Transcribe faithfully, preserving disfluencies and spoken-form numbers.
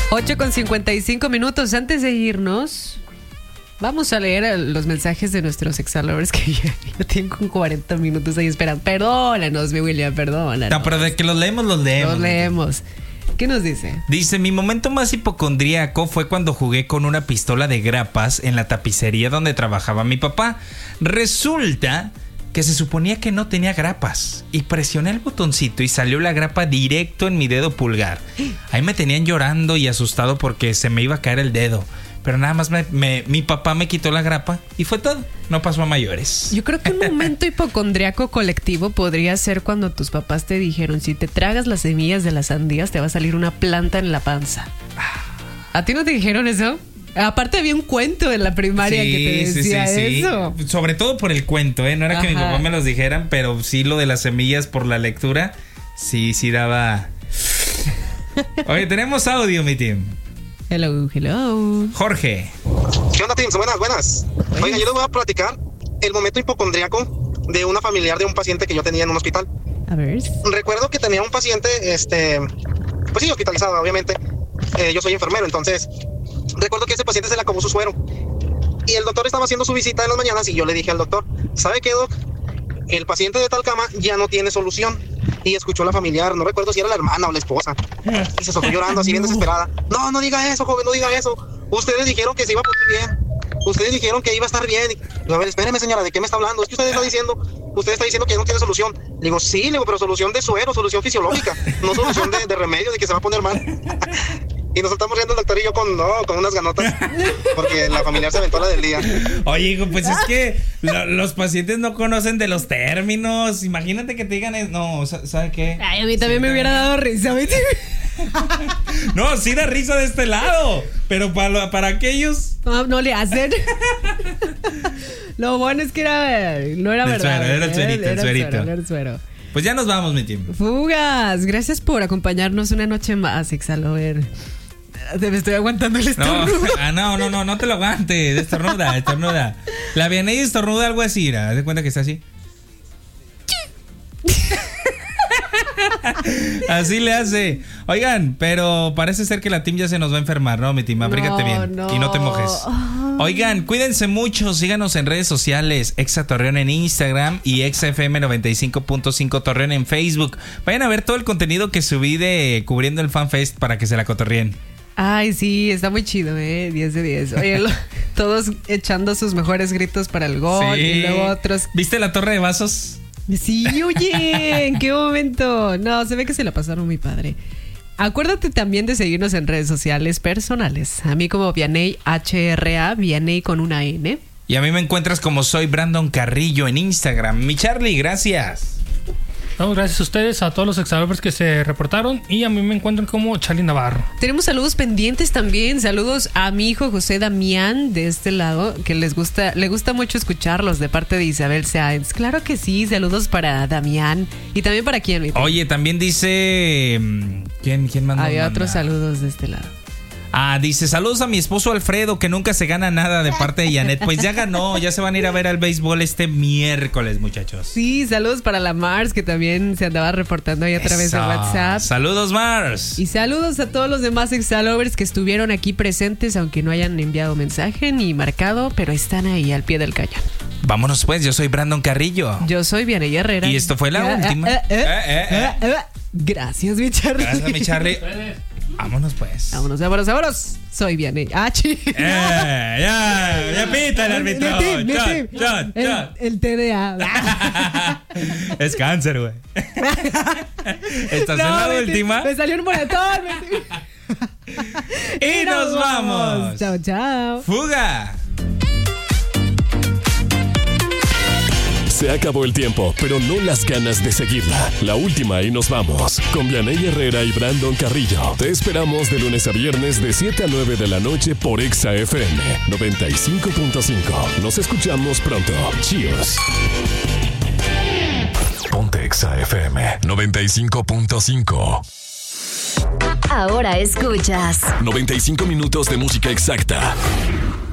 ocho con cincuenta y cinco minutos. Antes de irnos, vamos a leer los mensajes de nuestros exalovers que ya, ya tienen con cuarenta minutos ahí esperando. Perdónanos, mi William, perdónanos. No, pero de que los leemos, los leemos. Los leemos. ¿Qué nos dice? Dice, mi momento más hipocondríaco fue cuando jugué con una pistola de grapas en la tapicería donde trabajaba mi papá. Resulta que se suponía que no tenía grapas y presioné el botoncito y salió la grapa directo en mi dedo pulgar. Ahí me tenían llorando y asustado porque se me iba a caer el dedo. Pero nada más me, me, mi papá me quitó la grapa y fue todo. No pasó a mayores. Yo creo que un momento hipocondriaco colectivo podría ser cuando tus papás te dijeron, si te tragas las semillas de las sandías te va a salir una planta en la panza. ¿A ti no te dijeron eso? Aparte había un cuento en la primaria sí, que te decía sí, sí, sí. eso. Sobre todo por el cuento, ¿eh? No era Ajá. que mi papá me los dijeran, pero sí lo de las semillas por la lectura, sí, sí daba... Oye, tenemos audio, mi team. Hello, hello. Jorge. ¿Qué onda, team? Buenas, buenas. Oigan, yo les voy a platicar el momento hipocondriaco de una familiar de un paciente que yo tenía en un hospital. A ver. Recuerdo que tenía un paciente, este, pues sí, hospitalizado, obviamente. Eh, yo soy enfermero, entonces recuerdo que ese paciente se le acabó su suero. Y el doctor estaba haciendo su visita en las mañanas y yo le dije al doctor, ¿sabe qué, doc? El paciente de tal cama ya no tiene solución. Y escuchó la familiar, no recuerdo si era la hermana o la esposa. Y se soltó llorando así bien desesperada. No, no diga eso, joven, no diga eso. Ustedes dijeron que se iba a poner bien. Ustedes dijeron que iba a estar bien. Y, a ver, espéreme, señora, ¿de qué me está hablando? Es que usted está diciendo, usted está diciendo que ya no tiene solución. Le digo, sí, le digo, pero solución de suero, solución fisiológica. No solución de, de remedio, de que se va a poner mal. Y nos estamos riendo el doctor y yo con, no, con unas ganotas. Porque la familiar se aventó la del día. Oye, hijo, pues es que lo, los pacientes no conocen de los términos. Imagínate que te digan, no, ¿sabe qué? Ay, a mí también sí, me hubiera dado risa. No, sí da risa de este lado. Pero para, para aquellos... No, no le hacen. Lo bueno es que era, no era el verdad. Suero, era el suerito, era, el suerito. Era el suero, era el suero. Pues ya nos vamos, mi team. Fugas, gracias por acompañarnos una noche más, Exalover. Me estoy aguantando el estornudo. No, ah, no, no, no, no te lo aguantes. Estornuda, estornuda. La Vianey estornuda algo así, ¿te das cuenta que está así? Así le hace. Oigan, pero parece ser que la team ya se nos va a enfermar, ¿no, mi team? Abrígate no, bien no. y no te mojes. Oigan, cuídense mucho, síganos en redes sociales, Exa Torreón en Instagram y Exa F M noventa y cinco punto cinco Torreón en Facebook. Vayan a ver todo el contenido que subí de cubriendo el FanFest para que se la cotorreen. Ay, sí, está muy chido, ¿eh? diez de diez. Oye, lo, todos echando sus mejores gritos para el gol sí. y luego otros. ¿Viste la torre de vasos? Sí, oye, ¿en qué momento? No, se ve que se la pasaron muy padre. Acuérdate también de seguirnos en redes sociales personales. A mí como Vianey H R A, Vianey con una N. Y a mí me encuentras como soy Brandon Carrillo en Instagram. Mi Charlie, gracias. No, gracias a ustedes, a todos los exalovers que se reportaron. Y a mí me encuentran como Charlie Navarro. Tenemos saludos pendientes también. Saludos a mi hijo José Damián de este lado, que les gusta, le gusta mucho escucharlos de parte de Isabel Sáenz. Claro que sí, saludos para Damián. Y también para quién. Oye, también dice... ¿Quién, quién mandó? Había otros saludos de este lado. Ah, dice, saludos a mi esposo Alfredo, que nunca se gana nada de parte de Janet. Pues ya ganó, ya se van a ir a ver al béisbol este miércoles, muchachos. Sí, saludos para la Mars, que también se andaba reportando ahí a través Eso. de WhatsApp. Saludos, Mars. Y saludos a todos los demás Exalovers que estuvieron aquí presentes, aunque no hayan enviado mensaje ni marcado, pero están ahí al pie del cañón. Vámonos pues, yo soy Brandon Carrillo. Yo soy Vianey Herrera. Y esto fue la eh, última. Eh, eh, eh, eh, eh, eh. Gracias, mi Charlie. Gracias, mi Charlie. Vámonos pues. Vámonos, vámonos, vámonos. Soy Vianey. Ah, chi. Eh, ya, ya pita el árbitro. El, el, el T D A. Es cáncer, güey. ¿Estás no, en la me última? Me salió un moretón. y, y nos, nos vamos. vamos. Chao, chao. Fuga. Se acabó el tiempo, pero no las ganas de seguirla. La última y nos vamos. Con Vianey Herrera y Brandon Carrillo. Te esperamos de lunes a viernes de siete a nueve de la noche por Exa F M noventa y cinco punto cinco. Nos escuchamos pronto. Cheers. Ponte Exa F M noventa y cinco punto cinco. Ahora escuchas noventa y cinco minutos de música exacta.